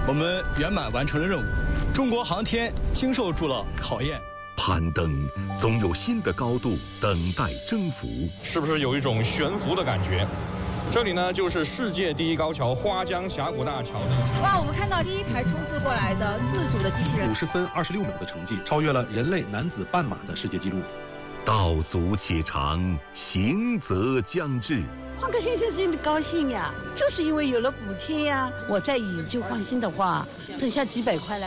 我们圆满完成了任务，中国航天经受住了考验。 攀登总有新的高度等待征服， 是不是有一种悬浮的感觉？这里呢，就是世界第一高桥花江峡谷大桥的。 哇，我们看到第一台冲刺过来的自主的机器人， 50分26秒的成绩，超越了人类男子半马的世界纪录。 道阻且长，行则将至。 换个先生真的高兴呀，就是因为有了补贴呀。我再以旧换新的话，剩下几百块了。